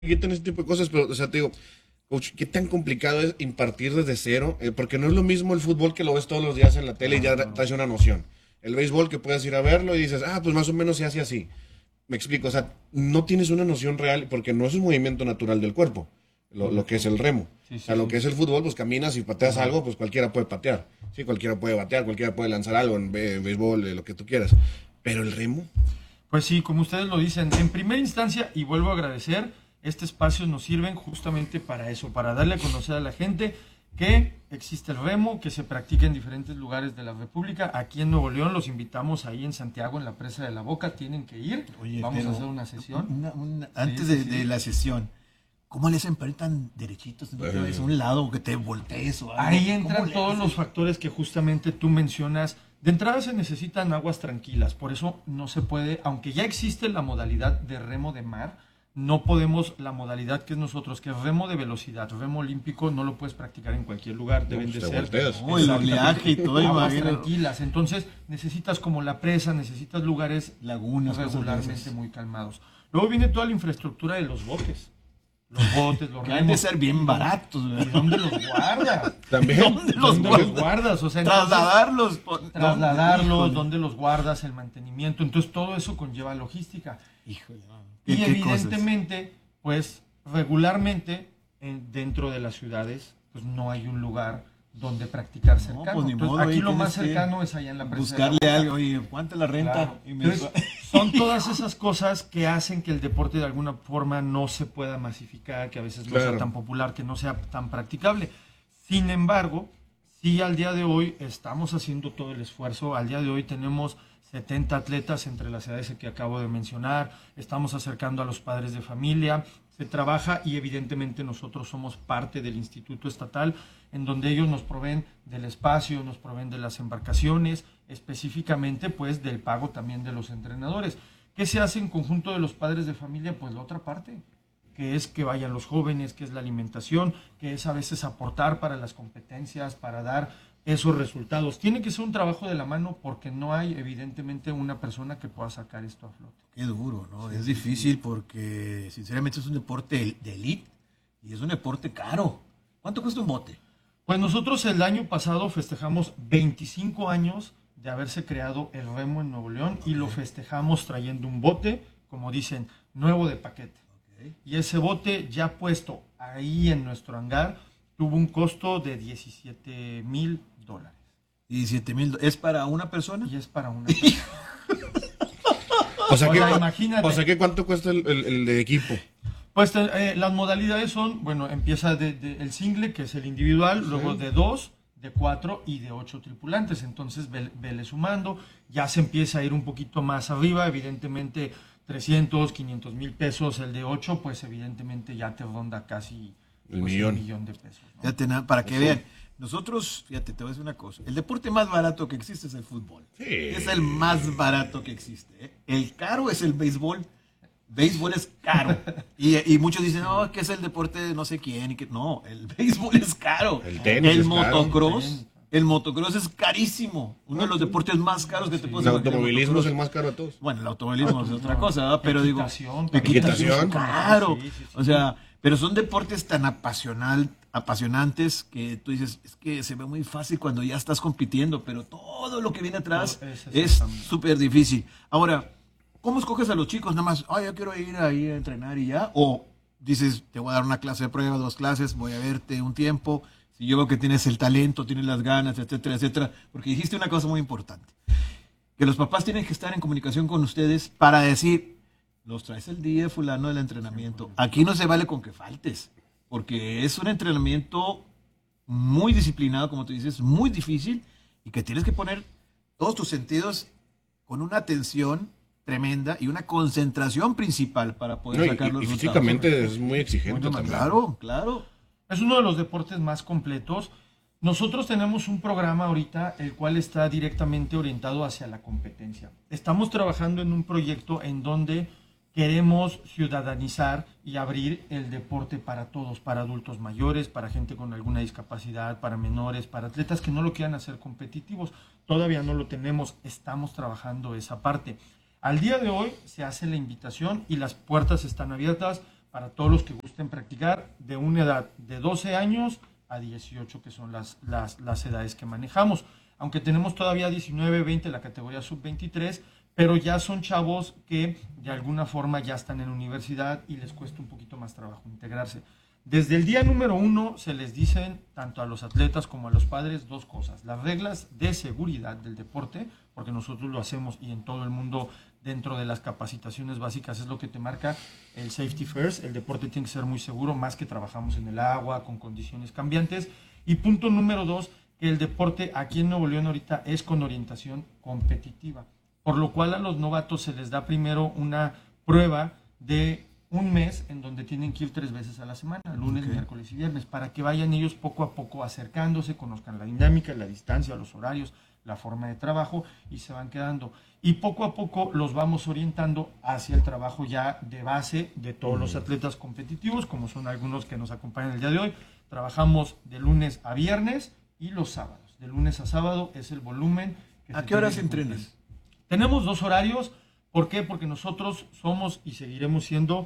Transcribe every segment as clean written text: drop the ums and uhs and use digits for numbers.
quiten ese tipo de cosas, pero, o sea, te digo, coach, ¿qué tan complicado es impartir desde cero? Porque no es lo mismo el fútbol que lo ves todos los días en la tele y ya traes una noción. El béisbol que puedes ir a verlo y dices, ah, pues más o menos se hace así. Me explico, o sea, no tienes una noción real porque no es un movimiento natural del cuerpo, lo que es el remo. Sí, O sí, sea, lo sí. que es el fútbol, pues caminas y pateas algo, pues cualquiera puede patear. Sí, cualquiera puede batear, cualquiera puede lanzar algo en béisbol, lo que tú quieras. Pero el remo, Pues sí, como ustedes lo dicen, en primera instancia, y vuelvo a agradecer, este espacio nos sirven justamente para eso, para darle a conocer a la gente que existe el remo, que se practica en diferentes lugares de la República. Aquí en Nuevo León los invitamos ahí en Santiago, en la Presa de la Boca, tienen que ir. Oye, Vamos a pero hacer una sesión. Sí, antes sí, de, sí. de la sesión, ¿cómo le hacen para ir tan derechitos? ¿No te vayas a un lado o que te voltees o algo? Ahí ¿Cómo entran le todos haces? los factores que justamente tú mencionas. De entrada se necesitan aguas tranquilas, por eso no se puede, aunque ya existe la modalidad de remo de mar, no podemos, la modalidad que es nosotros, que es remo de velocidad, remo olímpico, no lo puedes practicar en cualquier lugar, deben pues de te ser volteas. No, el oleaje y todo, aguas imagino. tranquilas. Entonces necesitas como la presa, necesitas lugares Lagunas, cosas de regularmente esas. muy calmados. Luego viene toda la infraestructura de los botes. Los botes, los Que han de ser bien baratos, ¿Y ¿verdad? dónde los guardas? También. ¿Dónde los ¿Dónde los guardas? guardas? O sea, entonces, Trasladarlos. trasladarlos, Híjole. dónde los guardas, el mantenimiento. Entonces todo eso conlleva logística. Híjole, no. Y ¿Qué cosas? evidentemente, pues regularmente dentro de las ciudades, pues no hay un lugar donde practicar cercano. pues ni Entonces, modo, aquí ahí lo más tienes que cercano es allá en la presa de la Buscarle Boca. algo, oye, ¿cuánto la renta? Claro. Y me dijo, Entonces, son todas esas cosas que hacen que el deporte de alguna forma no se pueda masificar, que a veces no sea Claro. tan popular, que no sea tan practicable. Sin embargo, sí al día de hoy estamos haciendo todo el esfuerzo. Al día de hoy tenemos 70 atletas entre las edades que acabo de mencionar. Estamos acercando a los padres de familia. Se trabaja y evidentemente nosotros somos parte del Instituto Estatal en donde ellos nos proveen del espacio, nos proveen de las embarcaciones, específicamente pues del pago también de los entrenadores. ¿Qué se hace en conjunto de los padres de familia? Pues la otra parte, que es que vayan los jóvenes, que es la alimentación, que es a veces aportar para las competencias, para dar esos resultados. Tiene que ser un trabajo de la mano porque no hay evidentemente una persona que pueda sacar esto a flote. qué duro, ¿no? Es difícil porque sinceramente es un deporte de elite y es un deporte caro. ¿Cuánto cuesta un bote? Pues nosotros el año pasado festejamos 25 años de haberse creado el remo en Nuevo León y lo festejamos trayendo un bote, como dicen, nuevo de paquete. Y ese bote ya puesto ahí en nuestro hangar tuvo un costo de $17,000. 17,000. ¿Es para una persona? Y es para una persona. O sea, O que, sea, imagínate. o sea, que ¿cuánto cuesta el de equipo? Pues las modalidades son, bueno, empieza el single, que es el individual, luego de 2, de 4 y de 8 tripulantes. Entonces, vele sumando, ya se empieza a ir un poquito más arriba, evidentemente 300, 500 mil pesos. El de 8, pues evidentemente ya te ronda casi El pues, millón. un millón de pesos, ¿no? Fíjate, para que vean. Nosotros, fíjate, te voy a decir una cosa. El deporte más barato que existe es el fútbol. Sí. Es el más barato que existe. ¿Eh? El caro es el béisbol. Béisbol es caro. Y muchos dicen, no, que es el deporte de no sé quién. Y que... No, el béisbol es caro. El tenis El es caro. motocross. El motocross es carísimo. Uno de los deportes más caros que te puedes El imaginar. automovilismo es motocross. el más caro de todos. Bueno, el automovilismo es otra No, cosa, ¿verdad? Pero digo, equitación, Equitación. claro. Sí, sí, sí. O sea, pero son deportes tan apasionantes que tú dices, es que se ve muy fácil cuando ya estás compitiendo, pero todo lo que viene atrás No, es es exactamente. súper difícil. Ahora, ¿cómo escoges a los chicos? Nada más, yo quiero ir ahí a entrenar y ya. O dices, te voy a dar una clase de prueba, 2 clases, voy a verte un tiempo. Si yo veo que tienes el talento, tienes las ganas, etcétera, etcétera. Porque dijiste una cosa muy importante. Que los papás tienen que estar en comunicación con ustedes para decir, los traes el día fulano del entrenamiento. Aquí no se vale con que faltes. Porque es un entrenamiento muy disciplinado, como tú dices, muy difícil. Y que tienes que poner todos tus sentidos con una atención tremenda y una concentración principal para poder No, sacar los y resultados. físicamente es muy exigente Bueno, también. Claro, claro. Es uno de los deportes más completos. Nosotros tenemos un programa ahorita el cual está directamente orientado hacia la competencia. Estamos trabajando en un proyecto en donde queremos ciudadanizar y abrir el deporte para todos, para adultos mayores, para gente con alguna discapacidad, para menores, para atletas que no lo quieran hacer competitivos. Todavía no lo tenemos, estamos trabajando esa parte. Al día de hoy se hace la invitación y las puertas están abiertas para todos los que gusten practicar, de una edad de 12 años a 18, que son las edades que manejamos. Aunque tenemos todavía 19, 20, la categoría sub-23, pero ya son chavos que de alguna forma ya están en la universidad y les cuesta un poquito más trabajo integrarse. Desde el día número 1 se les dicen, tanto a los atletas como a los padres, dos cosas. Las reglas de seguridad del deporte, porque nosotros lo hacemos y en todo el mundo dentro de las capacitaciones básicas es lo que te marca el safety first. El deporte tiene que ser muy seguro, más que trabajamos en el agua, con condiciones cambiantes. Y punto número 2, que el deporte aquí en Nuevo León ahorita es con orientación competitiva. Por lo cual a los novatos se les da primero una prueba de un mes en donde tienen que ir 3 veces a la semana, lunes, miércoles y viernes, para que vayan ellos poco a poco acercándose, conozcan la dinámica, la distancia, los horarios, la forma de trabajo y se van quedando. Y poco a poco los vamos orientando hacia el trabajo ya de base de todos los atletas competitivos, como son algunos que nos acompañan el día de hoy. Trabajamos de lunes a viernes y los sábados. De lunes a sábado es el volumen. ¿A qué horas entrenas? Tenemos 2 horarios. ¿Por qué? Porque nosotros somos y seguiremos siendo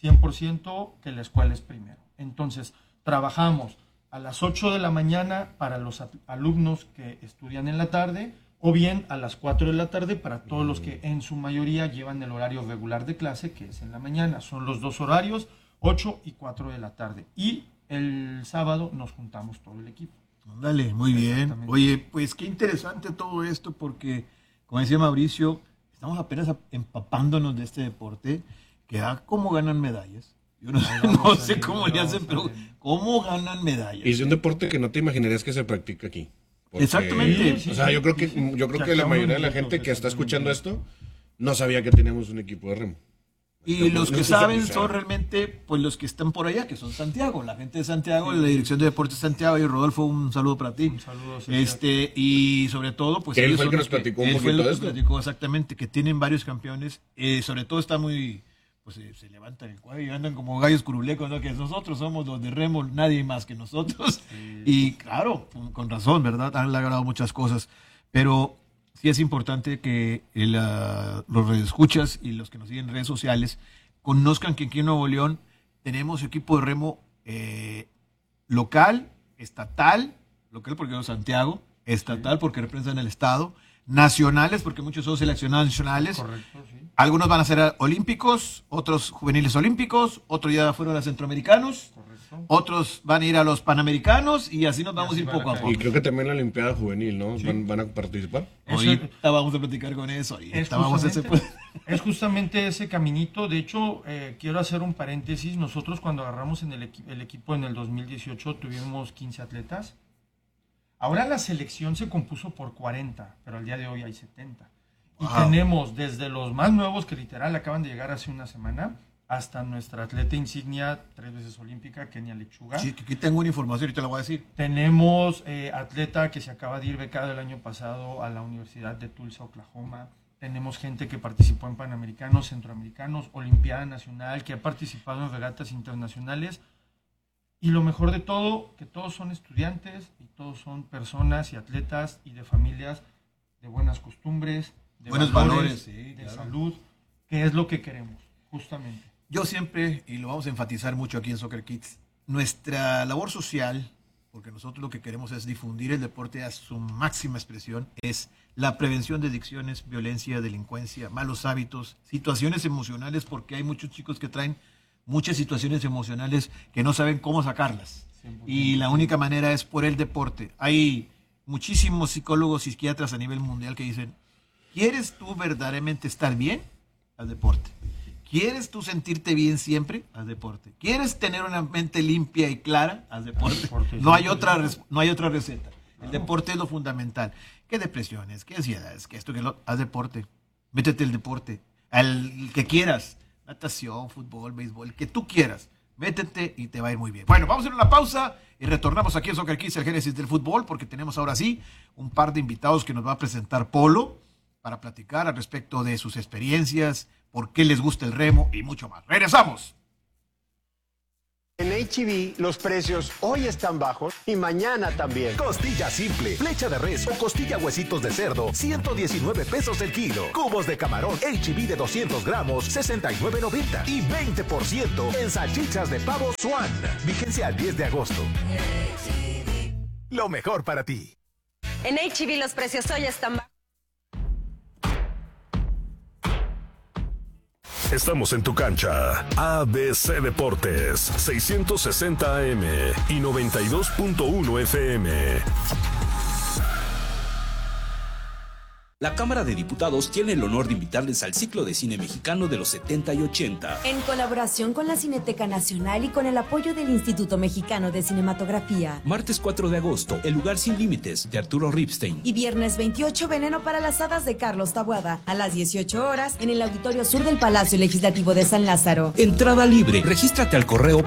100% que la escuela es primero. Entonces, trabajamos a las 8 de la mañana para los alumnos que estudian en la tarde, o bien a las 4 de la tarde para todos los que en su mayoría llevan el horario regular de clase, que es en la mañana. Son los 2 horarios, 8 y 4 de la tarde. Y el sábado nos juntamos todo el equipo. Dale, muy bien. Oye, pues qué interesante todo esto porque, como decía Mauricio, estamos apenas empapándonos de este deporte, que cómo ganan medallas. Yo no sé cómo le hacen, pero cómo ganan medallas. Y es un deporte que no te imaginarías que se practica aquí. Porque, exactamente. O sea, yo creo que la mayoría de la gente que está escuchando esto no sabía que teníamos un equipo de remo. Y los que saben son realmente pues los que están por allá, que son Santiago, la gente de Santiago, la Dirección de Deportes Santiago. Y Rodolfo, un saludo para ti. Un saludo. Y sobre todo, pues él fue el que nos platicó un poquito de esto. Platicó exactamente, que tienen varios campeones. Sobre todo está muy, pues se levantan el cuello y andan como gallos curulecos, ¿no? Que nosotros somos los de remo, nadie más que nosotros. Sí. Y claro, con razón, ¿verdad? Han logrado muchas cosas. Pero sí es importante que los radioescuchas y los que nos siguen en redes sociales conozcan que aquí en Nuevo León tenemos equipo de remo local, estatal porque es Santiago, estatal porque representan el estado, nacionales porque muchos son seleccionados nacionales. Correcto, sí. Algunos van a ser olímpicos, otros juveniles olímpicos, otros ya fueron a centroamericanos. Correcto. Otros van a ir a los panamericanos y así nos vamos a ir poco a poco. Y creo que también la Olimpiada Juvenil, ¿no? Sí. ¿Van a participar? Ahorita vamos a platicar con eso. Es justamente ese caminito. De hecho, quiero hacer un paréntesis. Nosotros cuando agarramos en el equipo en el 2018 tuvimos 15 atletas. Ahora la selección se compuso por 40, pero al día de hoy hay 70. Y tenemos desde los más nuevos que literal acaban de llegar hace una semana, hasta nuestra atleta insignia, 3 veces olímpica, Kenia Lechuga. Sí, aquí tengo una información y te la voy a decir. Tenemos atleta que se acaba de ir becado el año pasado a la Universidad de Tulsa, Oklahoma. Tenemos gente que participó en Panamericanos, Centroamericanos, Olimpiada Nacional, que ha participado en regatas internacionales. Y lo mejor de todo, que todos son estudiantes y todos son personas y atletas y de familias de buenas costumbres, de buenos valores, sí, de salud, que es lo que queremos, justamente. Yo siempre, y lo vamos a enfatizar mucho aquí en Soccer Kids, nuestra labor social, porque nosotros lo que queremos es difundir el deporte a su máxima expresión, es la prevención de adicciones, violencia, delincuencia, malos hábitos, situaciones emocionales, porque hay muchos chicos que traen muchas situaciones emocionales que no saben cómo sacarlas. 100%. Y la única manera es por el deporte. Hay muchísimos psicólogos y psiquiatras a nivel mundial que dicen, ¿quieres tú verdaderamente estar bien? Al deporte. ¿Quieres tú sentirte bien siempre? Haz deporte. ¿Quieres tener una mente limpia y clara? Haz deporte. No hay otra receta. El deporte es lo fundamental. ¿Qué depresiones? ¿Qué ansiedades? ¿Qué esto? ¿Qué lo? Haz deporte. Métete el deporte. Al que quieras. Natación, fútbol, béisbol, el que tú quieras. Métete y te va a ir muy bien. Bueno, vamos a hacer una pausa y retornamos aquí en Soccer Kids, el génesis del fútbol, porque tenemos ahora sí un par de invitados que nos va a presentar Polo para platicar al respecto de sus experiencias, por qué les gusta el remo y mucho más. ¡Regresamos! En H-E-B, los precios hoy están bajos y mañana también. Costilla simple, flecha de res o costilla huesitos de cerdo, 119 pesos el kilo. Cubos de camarón H-E-B de 200 gramos, 69.90. Y 20% en salchichas de pavo Swan. Vigencia al 10 de agosto. Lo mejor para ti. En H-E-B los precios hoy están bajos. Estamos en tu cancha. ABC Deportes, 660 AM y 92.1 FM. La Cámara de Diputados tiene el honor de invitarles al ciclo de cine mexicano de los 70 y 80. En colaboración con la Cineteca Nacional y con el apoyo del Instituto Mexicano de Cinematografía. Martes 4 de agosto, El lugar sin límites, de Arturo Ripstein. Y viernes 28, Veneno para las hadas, de Carlos Taboada, a las 18 horas, en el Auditorio Sur del Palacio Legislativo de San Lázaro. Entrada libre. Regístrate al correo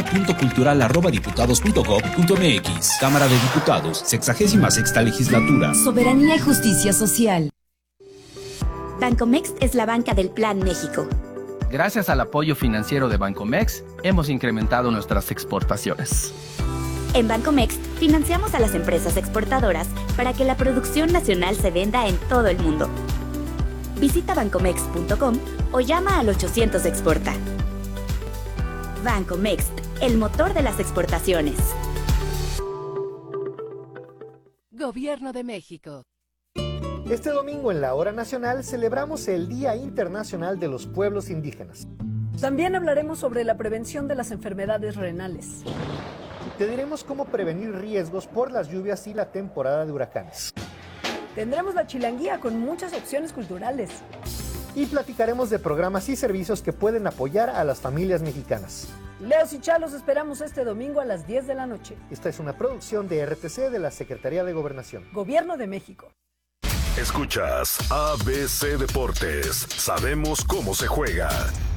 programa.cultural@diputados.gov.mx. Cámara de Diputados, 66ª Legislatura. Soberanía y justicia social. Bancomext es la banca del Plan México. Gracias al apoyo financiero de Bancomext, hemos incrementado nuestras exportaciones. En Bancomext, financiamos a las empresas exportadoras para que la producción nacional se venda en todo el mundo. Visita bancomext.com o llama al 800 Exporta. Bancomext, el motor de las exportaciones. Gobierno de México. Este domingo en la Hora Nacional celebramos el Día Internacional de los Pueblos Indígenas. También hablaremos sobre la prevención de las enfermedades renales. Te diremos cómo prevenir riesgos por las lluvias y la temporada de huracanes. Tendremos la chilanguía con muchas opciones culturales. Y platicaremos de programas y servicios que pueden apoyar a las familias mexicanas. Leos y Chalos esperamos este domingo a las 10 de la noche. Esta es una producción de RTC de la Secretaría de Gobernación. Gobierno de México. Escuchas ABC Deportes. Sabemos cómo se juega.